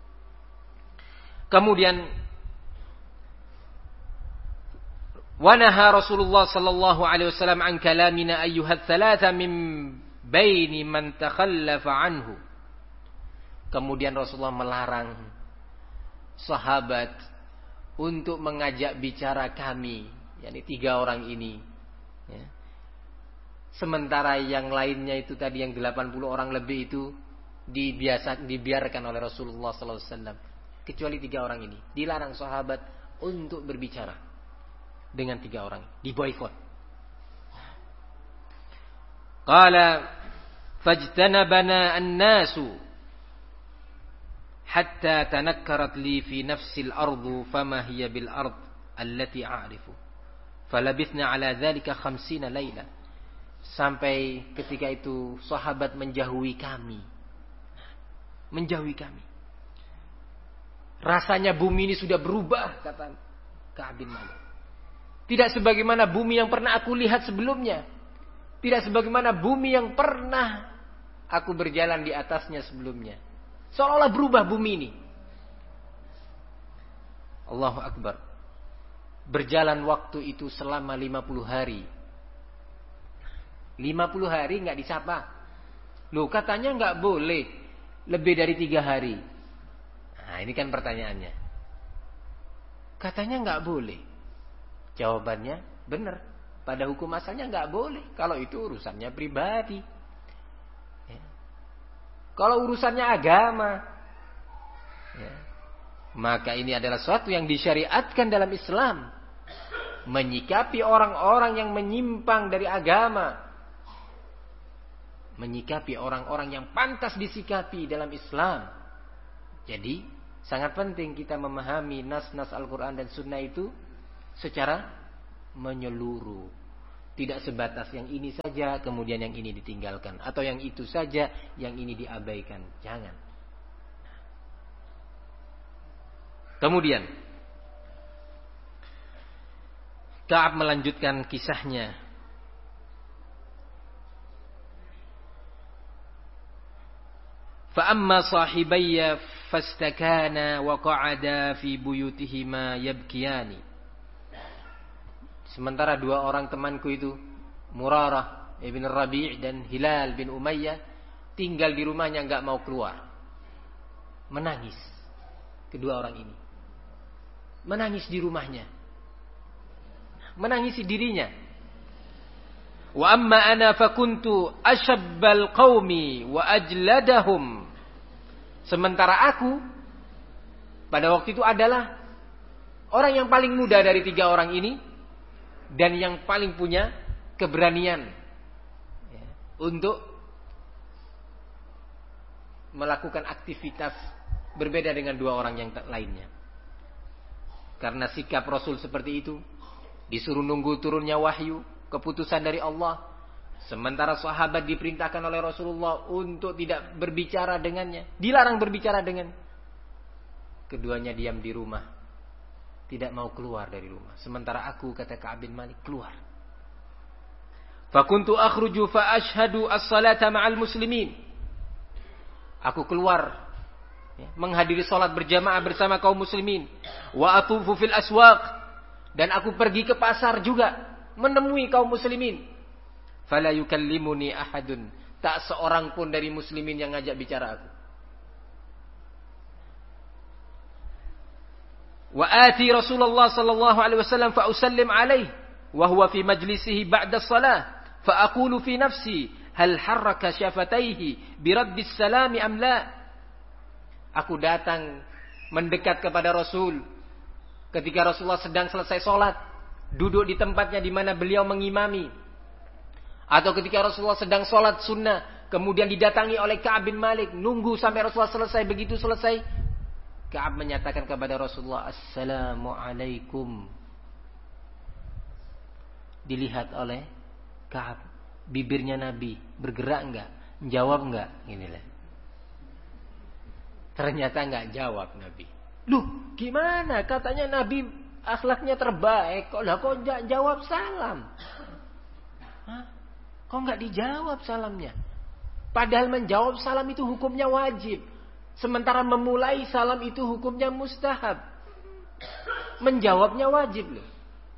Kemudian wanaha Rasulullah sallallahu alaihi wasallam an kalamina ayyuhat thalatha min baini man takhallafa anhu. Kemudian Rasulullah melarang sahabat untuk mengajak bicara kami, yakni 3 orang ini, ya. Sementara yang lainnya itu tadi yang 80 orang lebih itu dibiarkan oleh Rasulullah sallallahu alaihi wasallam, kecuali 3 orang ini dilarang sahabat untuk berbicara dengan 3 orang, diboikot. Qala fajtanabana an-nasu hatta tanakkarat li fi nafsil ardu fama hiya bil ard allati a'rifu falabithna ala dhalika 50 laila. Sampai ketika itu sahabat menjauhi kami. Rasanya bumi ini sudah berubah, kata Ka'ab bin Malik. Tidak sebagaimana bumi yang pernah aku lihat sebelumnya. Tidak sebagaimana bumi yang pernah aku berjalan di atasnya sebelumnya. Seolah-olah berubah bumi ini. Allahu Akbar. Berjalan waktu itu selama 50 hari. 50 hari enggak disapa. Loh, katanya enggak boleh lebih dari 3 hari. Nah, ini kan pertanyaannya. Katanya enggak boleh. Jawabannya benar. Pada hukum asalnya enggak boleh. Kalau itu urusannya pribadi. Ya. Kalau urusannya agama, ya, maka ini adalah sesuatu yang disyariatkan dalam Islam. Menyikapi orang-orang yang menyimpang dari agama, menyikapi orang-orang yang pantas disikapi dalam Islam. Jadi Sangat penting kita memahami nas-nas Al-Quran dan Sunnah itu secara menyeluruh. Tidak sebatas yang ini saja, kemudian yang ini ditinggalkan. Atau yang itu saja, yang ini diabaikan. Jangan. Kemudian Ka'ab melanjutkan kisahnya. فَأَمَّا صَاحِبَيَّ فَاسْتَكَانَا وَقَعَدَا فِي بُيُوتِهِمَا يَبْكِيَانِ. Sementara dua orang temanku itu, Murarah ibn Rabi' dan Hilal bin Umayyah, tinggal di rumahnya, enggak mau keluar. Menangis. Kedua orang ini menangis di rumahnya, menangisi dirinya. Wa amma ana fakuntu ashabbal qaumi wa ajladahum. Sementara aku pada waktu itu adalah orang yang paling muda dari tiga orang ini dan yang paling punya keberanian untuk melakukan aktivitas berbeda dengan dua orang yang lainnya. Karena sikap Rasul seperti itu, disuruh nunggu turunnya wahyu, keputusan dari Allah. Sementara sahabat diperintahkan oleh Rasulullah untuk tidak berbicara dengannya, dilarang berbicara dengan. Keduanya diam di rumah, tidak mau keluar dari rumah. Sementara aku, kata Ka'ab bin Malik, keluar. Fakuntu akhruju fa ashhadu as-salata ma'al muslimin. Aku keluar menghadiri salat berjamaah bersama kaum muslimin. Wa atufu fil aswaq, dan aku pergi ke pasar juga menemui kaum muslimin. Fala yukallimuni ahadun, tak seorang pun dari muslimin yang ngajak bicara aku. Wa ati Rasulullah sallallahu alaihi wasallam fa usallim alaihi wa huwa fi majlisihi ba'da shalah fa aqulu fi nafsi hal harraka syafataihi bi raddis salami am la. Aku datang mendekat kepada Rasul ketika Rasulullah sedang selesai salat, duduk di tempatnya di mana beliau mengimami, atau ketika Rasulullah sedang sholat sunnah, kemudian didatangi oleh Ka'ab bin Malik, nunggu sampai Rasulullah selesai. Begitu selesai, Ka'ab menyatakan kepada Rasulullah, Assalamualaikum. Dilihat oleh Ka'ab, bibirnya Nabi bergerak enggak, jawab enggak, inilah. Ternyata enggak jawab Nabi. Loh, gimana? Katanya Nabi akhlaknya terbaik, kok enggak jawab salam? Hah? Kok enggak dijawab salamnya? Padahal menjawab salam itu hukumnya wajib. Sementara memulai salam itu hukumnya mustahab. Menjawabnya wajib loh.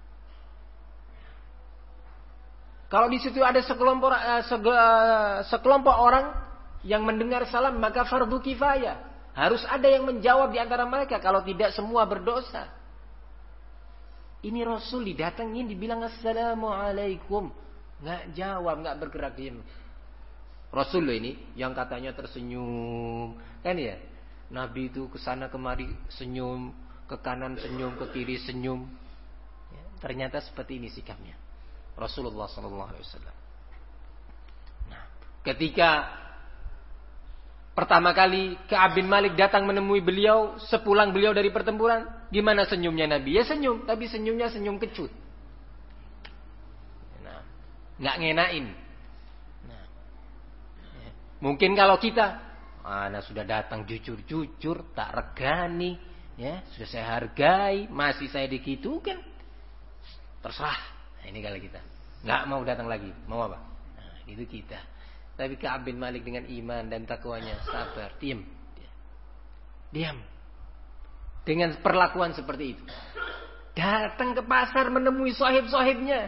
Kalau di situ ada sekelompok orang yang mendengar salam, maka fardu kifayah. Harus ada yang menjawab di antara mereka. Kalau tidak, semua berdosa. Ini Rasul didatengin, dibilang Assalamualaikum. Nggak jawab, nggak bergerak, diam. Rasul loh ini, yang katanya tersenyum, kan ya? Nabi itu kesana kemari senyum, ke kanan senyum, ke kiri senyum. Ya, ternyata seperti ini sikapnya Rasulullah SAW. Nah, ketika pertama kali Ka'ab bin Malik datang menemui beliau sepulang beliau dari pertempuran, gimana senyumnya Nabi? Ya senyum, tapi senyumnya senyum kecut. Nggak ngenain. Nah, ya. Mungkin kalau kita, sudah datang jujur, tak regani, ya sudah saya hargai, masih saya digitukan, terserah. Nah, ini kalau kita nggak mau datang lagi, mau apa? Nah, itu kita. Tapi Ka'ab bin Malik dengan iman dan takwanya sabar, diam. Dengan perlakuan seperti itu, datang ke pasar menemui sahib-sahibnya,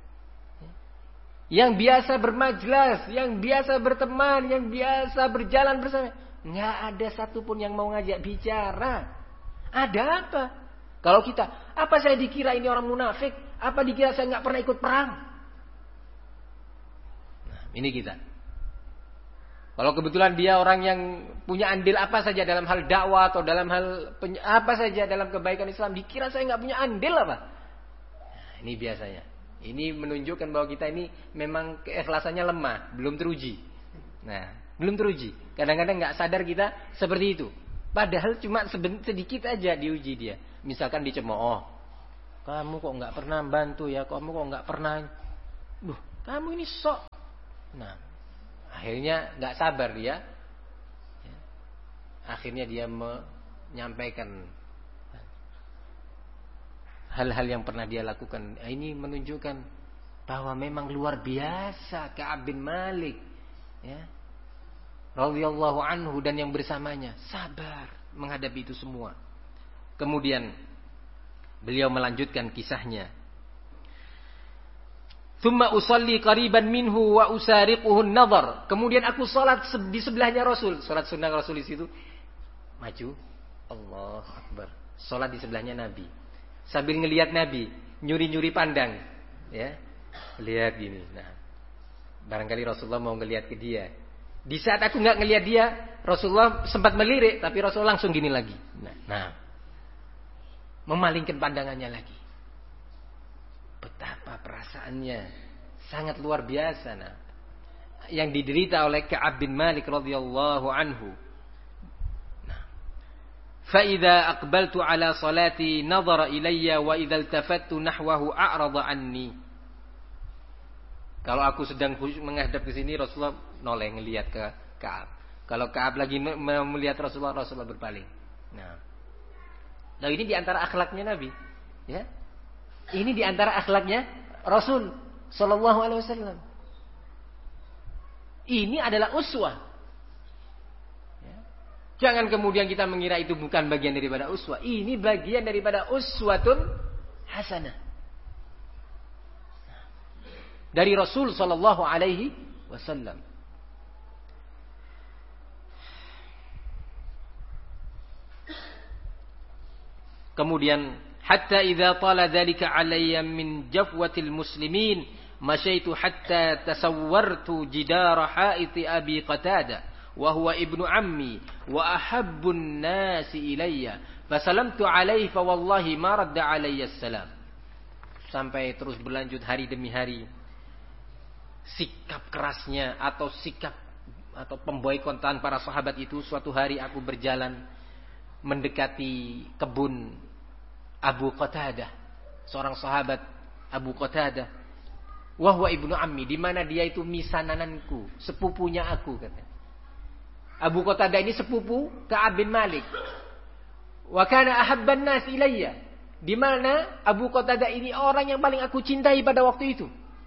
yang biasa bermajlis, yang biasa berteman, yang biasa berjalan bersama. Nggak ada satupun yang mau ngajak bicara. Ada apa? Kalau kita, apa saya dikira ini orang munafik? Apa dikira saya nggak pernah ikut perang? Nah, ini kita. Kalau kebetulan dia orang yang punya andil apa saja dalam hal dakwah atau dalam hal apa saja dalam kebaikan Islam, dikira saya nggak punya andil apa? Nah, ini biasanya. Ini menunjukkan bahwa kita ini memang keikhlasannya lemah, belum teruji. Nah, belum teruji. Kadang-kadang nggak sadar kita seperti itu. Padahal cuma sedikit aja diuji dia. Misalkan dicemooh. Kamu kok nggak pernah bantu ya? Kamu kok nggak pernah? Duh, kamu ini sok. Nah, akhirnya nggak sabar dia. Akhirnya dia menyampaikan hal-hal yang pernah dia lakukan. Ini menunjukkan bahwa memang luar biasa Ka'ab bin Malik, ya, radhiyallahu anhu dan yang bersamanya sabar menghadapi itu semua. Kemudian beliau melanjutkan kisahnya. Thumma usalli qariban minhu wa usariquhu an-nadhar. Kemudian aku salat di sebelahnya Rasul. Salat sunnah Rasul di situ. Maju. Allahu Akbar. Salat di sebelahnya Nabi. Sambil ngelihat Nabi, nyuri-nyuri pandang, ya. Lihat gini. Nah, barangkali Rasulullah mau ngelihat ke dia. Di saat aku enggak ngelihat dia, Rasulullah sempat melirik, tapi Rasulullah langsung gini lagi. Nah, memalingkan pandangannya lagi. Betapa perasaannya sangat luar biasa, nah, yang diderita oleh Ka'ab bin Malik radhiyallahu anhu. Nah, fa idza aqbaltu ala salati nadhara ilayya wa idza iltafattu nahwahu a'rada anni. Kalau aku sedang menghadap ke sini, Rasulullah noleh ngelihat ke Ka'ab. Kalau Ka'ab lagi melihat Rasulullah, Rasulullah berpaling. Nah, ini di antara akhlaknya Nabi, ya. Ini di antara akhlaknya Rasul sallallahu alaihi wasallam. Ini adalah uswah. Ya. Jangan kemudian kita mengira itu bukan bagian daripada uswah. Ini bagian daripada uswatun hasanah. Dari Rasul sallallahu alaihi wasallam. Kemudian hatta idza tala dzalika alayya min jafwatil muslimin masyaitu hatta tasawwartu jidara haiti Abi Qatadah wa huwa ibnu ammi wa ahabbun nasi ilayya fasalamtu alaihi fa wallahi ma radda alayya salam. Sampai terus berlanjut hari demi hari. Sikap kerasnya atau sikap atau pemboikotan para sahabat itu. Suatu hari aku berjalan mendekati kebun Abu Qatadah, seorang sahabat Abu Qatadah, wahwa ibnu ammi, di mana dia itu misanananku, sepupunya aku, kata. Abu Qatadah ini sepupu Ka'ab bin Malik. Wa kana ahabban nas ilayya, di mana Abu Qatadah ini orang yang paling aku cintai pada waktu itu.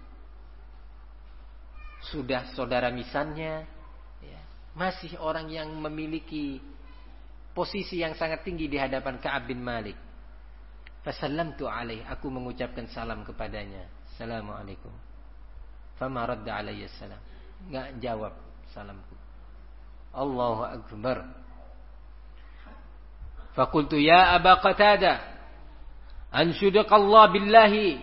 Sudah saudara misannya, ya, masih orang yang memiliki posisi yang sangat tinggi di hadapan Ka'ab bin Malik. Fasallamtu alaih, aku mengucapkan salam kepadanya. Assalamualaikum. Fama radda alayya salam. Enggak jawab salamku. Allahu akbar. Faqultu ya Aba Qatadah, ansyudaka billahi,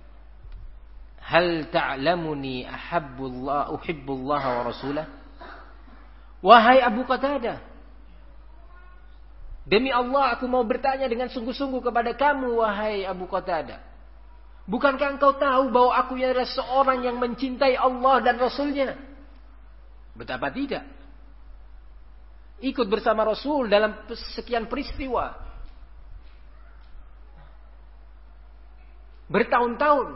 hal ta'lamuni uhibbullah wa rasulah? Wahai Abu Qatadah, demi Allah aku mau bertanya dengan sungguh-sungguh kepada kamu, wahai Abu Qatadah. Bukankah engkau tahu bahwa aku adalah seorang yang mencintai Allah dan Rasulnya? Betapa tidak. Ikut bersama Rasul dalam sekian peristiwa. Bertahun-tahun.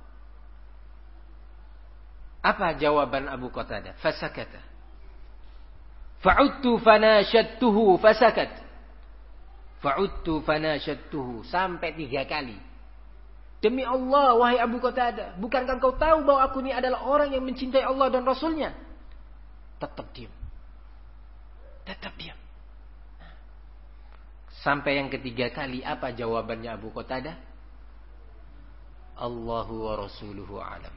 Apa jawaban Abu Qatadah? Fasakata. Fa'udtu fanashadtuhu fasakat. Fa'udtu fanashadtuhu, sampai 3 kali. Demi Allah, wahai Abu Qatadah, bukankah engkau tahu bahwa aku ini adalah orang yang mencintai Allah dan Rasulnya? Tetap diam. Tetap diam. Sampai yang ketiga kali, apa jawabannya Abu Qatadah? Allahu wa rasuluhu alam.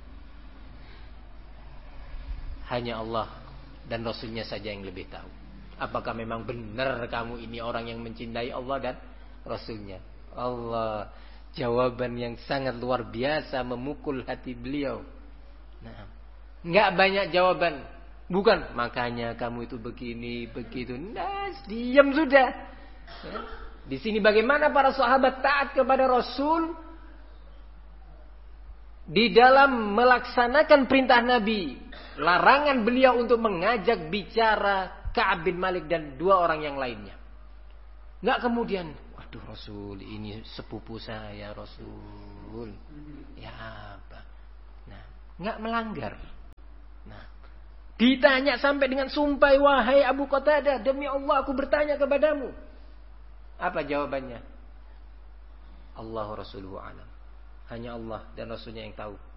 Hanya Allah dan Rasulnya saja yang lebih tahu. Apakah memang benar kamu ini orang yang mencintai Allah dan Rasulnya? Allah, jawaban yang sangat luar biasa memukul hati beliau. Nah, nggak banyak jawaban. Bukan, makanya kamu itu begini, begitu. Nah, diam sudah. Ya. Di sini bagaimana para sahabat taat kepada Rasul di dalam melaksanakan perintah Nabi, larangan beliau untuk mengajak bicara Ka'ab bin Malik dan 2 orang yang lainnya. Enggak kemudian, waduh Rasul, ini sepupu saya Rasul. Ya apa? Nah, enggak melanggar. Nah, ditanya sampai dengan sumpah, wahai Abu Qatadah, demi Allah aku bertanya kepadamu. Apa jawabannya? Allah Rasuluhu alam. Hanya Allah dan Rasulnya yang tahu.